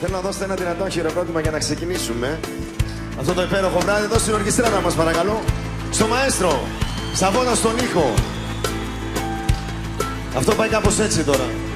Θέλω να δώσετε ένα δυνατό χειροκρότημα για να ξεκινήσουμε αυτό το υπέροχο βράδυ. Εδώ στην ορκιστράδα μας, παρακαλώ. Στο μαέστρο, Σαββόνα στον ήχο. Αυτό πάει κάπως έτσι τώρα.